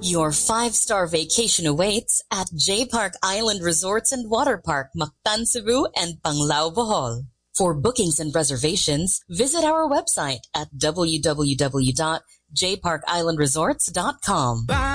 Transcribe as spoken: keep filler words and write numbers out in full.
Your five-star vacation awaits at J Park Island Resorts and Water Park, Mactan, Cebu, and Panglao, Bohol. For bookings and reservations, visit our website at w w w dot j park island resorts dot com.